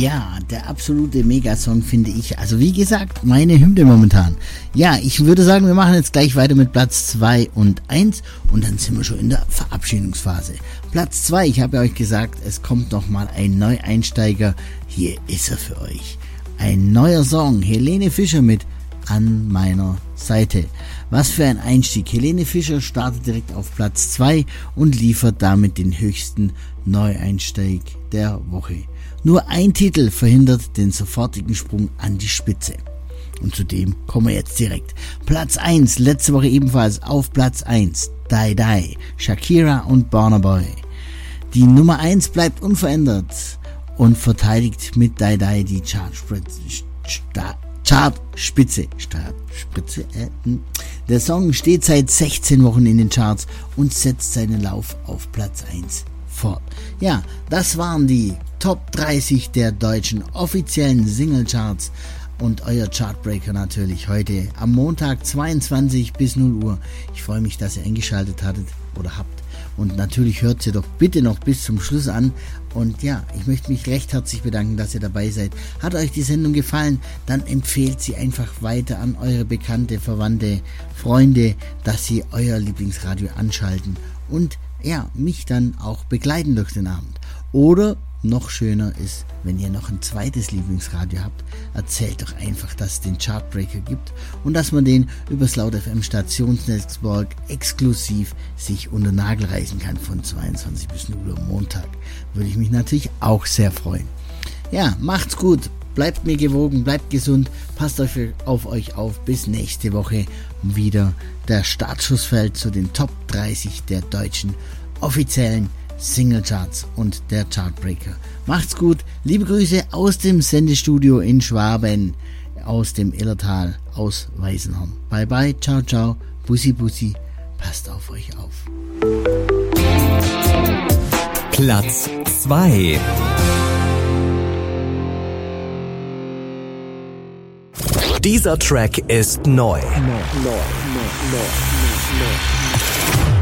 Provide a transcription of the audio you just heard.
Ja, der absolute Megasong finde ich. Also wie gesagt, meine Hymne momentan. Ja, ich würde sagen, wir machen jetzt gleich weiter mit Platz 2 und 1 und dann sind wir schon in der Verabschiedungsphase. Platz 2, ich habe ja euch gesagt, es kommt nochmal ein Neueinsteiger. Hier ist er für euch. Ein neuer Song, Helene Fischer mit An meiner Seite. Was für ein Einstieg. Helene Fischer startet direkt auf Platz 2 und liefert damit den höchsten Neueinstieg der Woche. Nur ein Titel verhindert den sofortigen Sprung an die Spitze. Und zu dem kommen wir jetzt direkt. Platz 1, letzte Woche ebenfalls auf Platz 1. Die Die, Shakira und Burna Boy. Die Nummer 1 bleibt unverändert und verteidigt mit Die Die die Chartspitze. Der Song steht seit 16 Wochen in den Charts und setzt seinen Lauf auf Platz 1 fort. Ja, das waren die Top 30 der deutschen offiziellen Singlecharts und euer Chartbreaker natürlich heute am Montag 22 bis 0 Uhr. Ich freue mich, dass ihr eingeschaltet hattet oder habt. Und natürlich hört ihr doch bitte noch bis zum Schluss an. Und ja, ich möchte mich recht herzlich bedanken, dass ihr dabei seid. Hat euch die Sendung gefallen, dann empfehlt sie einfach weiter an eure Bekannte, Verwandte, Freunde, dass sie euer Lieblingsradio anschalten und ja, mich dann auch begleiten durch den Abend. Oder noch schöner ist, wenn ihr noch ein zweites Lieblingsradio habt, erzählt doch einfach, dass es den Chartbreaker gibt und dass man den übers Laut FM Stationsnetzwerk exklusiv sich unter Nagel reißen kann von 22 bis 0 Uhr Montag. Würde ich mich natürlich auch sehr freuen. Ja, macht's gut, bleibt mir gewogen, bleibt gesund, passt auf euch auf. Bis nächste Woche wieder der Startschuss fällt zu den Top 30 der deutschen offiziellen Singlecharts und der Chartbreaker. Macht's gut, liebe Grüße aus dem Sendestudio in Schwaben, aus dem Illertal, aus Weißenhorn. Bye bye, ciao ciao, bussi bussi, passt auf euch auf. Platz 2. Dieser Track ist neu.